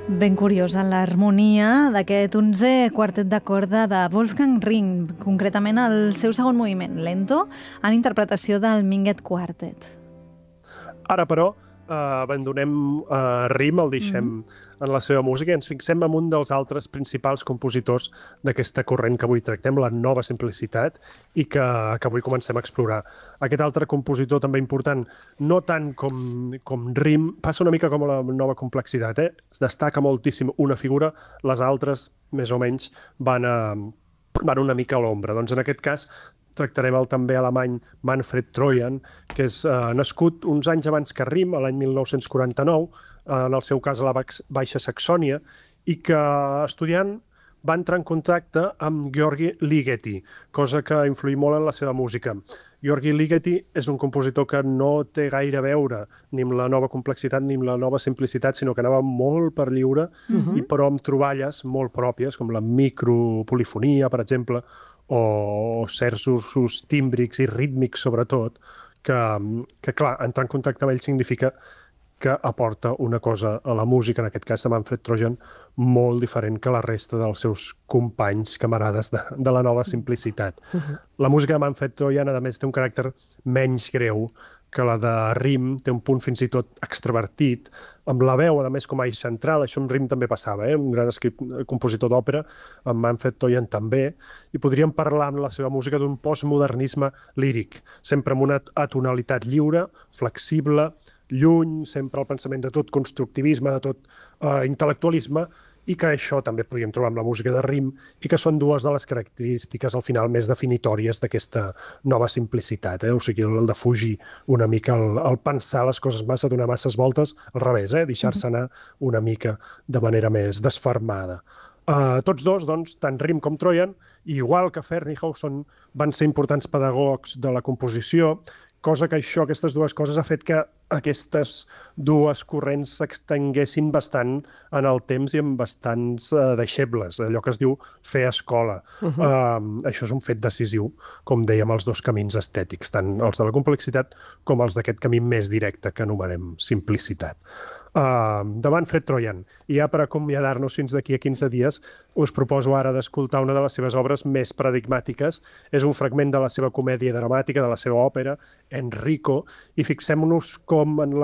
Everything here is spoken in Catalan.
Ben curiosa l'harmonia d'aquest 11è quartet de corda de Wolfgang Ring, concretament el seu segon moviment, Lento, en interpretació del Minguet Quartet. Ara, però, abandonem Rim, el deixem en la seva música i ens fixem en un dels altres principals compositors d'aquesta corrent que avui tractem, la nova simplicitat, i que avui comencem a explorar. Aquest altre compositor també important, no tant com Rim, passa una mica com la nova complexitat, es destaca moltíssim una figura, les altres, més o menys, van una mica a l'ombra. Doncs en aquest cas tractarem el també alemany Manfred Trojan, que és nascut uns anys abans que Rim, l'any 1949, en el seu cas a la Baixa Saxònia, i que estudiant va entrar en contacte amb György Ligeti, cosa que influïa molt en la seva música. György Ligeti és un compositor que no té gaire a veure ni amb la nova complexitat ni amb la nova simplicitat, sinó que anava molt per lliure, i però amb troballes molt pròpies, com la micropolifonia, per exemple, o certs usos tímbrics i rítmics, sobretot, que clar, entrar en contacte amb ell significa que aporta una cosa a la música, en aquest cas de Manfred Trojan, molt diferent que la resta dels seus companys, camarades de la nova simplicitat. La música de Manfred Trojan, a més, té un caràcter menys greu que la de Rim, té un punt fins i tot extrovertit, amb la veu, a més, com a eix central. Això amb Rim també passava, un gran compositor d'òpera, amb Manfred Trojan també, i podríem parlar en la seva música d'un postmodernisme líric, sempre amb una atonalitat lliure, flexible, lluny, sempre el pensament de tot constructivisme, de tot intel·lectualisme, i que això també podríem trobar amb la música de Rim, i que són dues de les característiques al final més definitòries d'aquesta nova simplicitat. O sigui, el de fugir una mica, el pensar les coses massa, donar masses voltes, al revés, deixar-se anar una mica de manera més desfermada. Tots dos, doncs, tant Rim com Trojan, igual que Fernihausen, van ser importants pedagogs de la composició, cosa que aquestes dues coses ha fet que aquestes dues corrents s'extenguessin bastant en el temps i amb bastants deixebles, allò que es diu fer escola. Això és un fet decisiu, com dèiem, els dos camins estètics, tant els de la complexitat com els d'aquest camí més directe que anomenem simplicitat. De Manfred Trojan. I ja per acomiadar-nos fins d'aquí a 15 dies, us proposo ara d'escoltar una de les seves obres més paradigmàtiques. És un fragment de la seva comèdia dramàtica, de la seva òpera, Enrico, i fixem-nos com en la